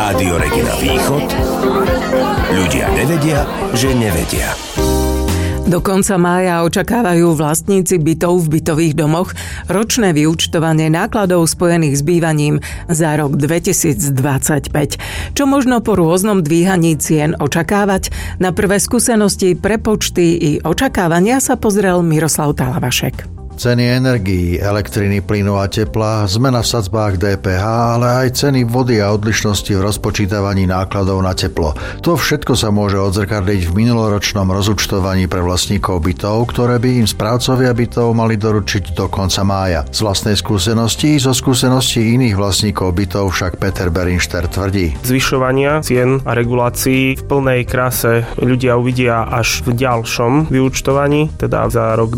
Rádio Regina Východ. Ľudia nevedia, že nevedia. Do konca mája očakávajú vlastníci bytov v bytových domoch ročné vyúčtovanie nákladov spojených s bývaním za rok 2025. Čo možno po rôznom dvíhaní cien očakávať? Na prvé skúsenosti, prepočty i očakávania sa pozrel Miroslav Talavašek. Ceny energií, elektriny, plynu a tepla, zmena v sadzbách DPH, ale aj ceny vody a odlišnosti v rozpočítavaní nákladov na teplo. To všetko sa môže odzrkadliť v minuloročnom rozúčtovaní pre vlastníkov bytov, ktoré by im správcovia bytov mali doručiť do konca mája. Z vlastnej skúsenosti i zo skúseností iných vlastníkov bytov však Peter Berinšter tvrdí. Zvyšovania cien a regulácií v plnej kráse ľudia uvidia až v ďalšom vyúčtovaní, teda za rok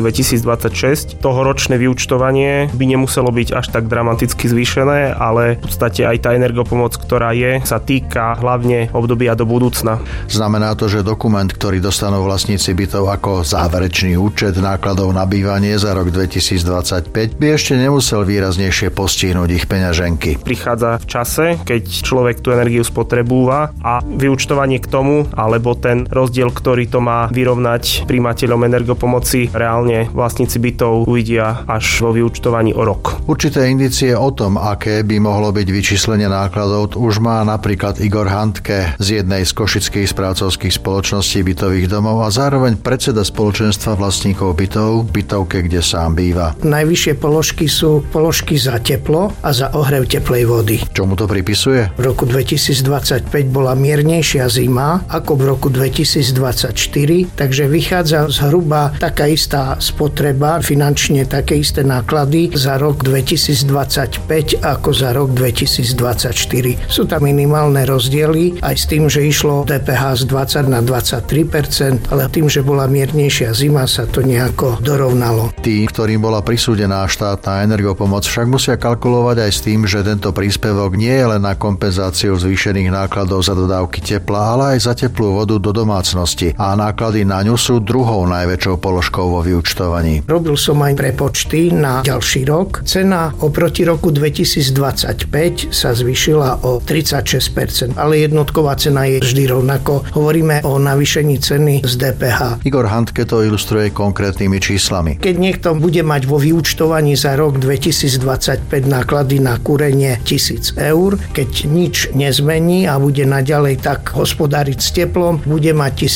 2026. Tohoročné vyúčtovanie by nemuselo byť až tak dramaticky zvýšené, ale v podstate aj tá energopomoc, ktorá sa týka hlavne obdobia do budúcna. Znamená to, že dokument, ktorý dostanú vlastníci bytov ako záverečný účet nákladov na bývanie za rok 2025, by ešte nemusel výraznejšie postihnúť ich peňaženky. Prichádza v čase, keď človek tú energiu spotrebúva a vyúčtovanie k tomu, alebo ten rozdiel, ktorý to má vyrovnať prijímateľom energopomoci, reálne vlastníci bytov uvidia až vo vyúčtovaní o rok. Určité indície o tom, aké by mohlo byť vyčíslenie nákladov, už má napríklad Igor Handke z jednej z košických správcovských spoločností bytových domov a zároveň predseda spoločenstva vlastníkov bytov, bytovke, kde sám býva. Najvyššie položky sú položky za teplo a za ohrev teplej vody. Čomu to pripisuje? V roku 2025 bola miernejšia zima ako v roku 2024, takže vychádza zhruba taká istá spotreba finančne také isté náklady za rok 2025 ako za rok 2024. Sú tam minimálne rozdiely aj s tým, že išlo DPH z 20 na 23%, ale tým, že bola miernejšia zima, sa to nejako dorovnalo. Tí, ktorým bola prisúdená štátna energopomoc, však musia kalkulovať aj s tým, že tento príspevok nie je len na kompenzáciu zvýšených nákladov za dodávky tepla, ale aj za teplú vodu do domácnosti a náklady na ňu sú druhou najväčšou položkou vo vyúčtovaní. Robil som aj prepočty na ďalší rok. Cena oproti roku 2025 sa zvýšila o 36%, ale jednotková cena je vždy rovnako. Hovoríme o navýšení ceny z DPH. Igor Handke to ilustruje konkrétnymi číslami. Keď niekto bude mať vo vyúčtovaní za rok 2025 náklady na kúrenie 1000 eur, keď nič nezmení a bude naďalej tak hospodáriť s teplom, bude mať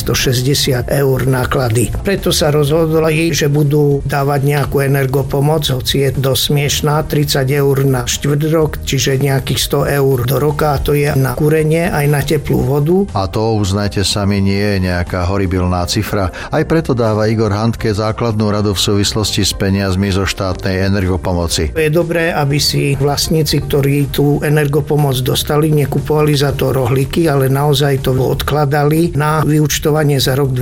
1360 eur náklady. Preto sa rozhodli, že budú dávať nejakú energopomoc, hoci je dosť smiešná, 30 eur na štvrť rok, čiže nejakých 100 eur do roka, a to je na kúrenie aj na teplú vodu. A to, uznajte sami, nie je nejaká horibilná cifra. Aj preto dáva Igor Handke základnú radu v súvislosti s peniazmi zo štátnej energopomoci. Je dobré, aby si vlastníci, ktorí tú energopomoc dostali, nekupovali za to rohlíky, ale naozaj to odkladali na vyúčtovanie za rok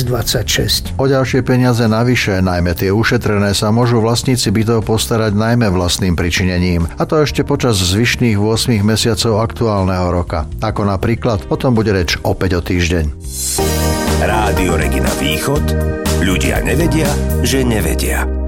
2026. O ďalšie peniaze navyše, najmä tie ušetrené, sa môžu vlastníci bytov postarať najmä vlastným pričinením. A to ešte počas zvyšných 8 mesiacov aktuálneho roka. Ako napríklad, o tom bude reč opäť o týždeň. Rádio Regina Východ. Ľudia nevedia, že nevedia.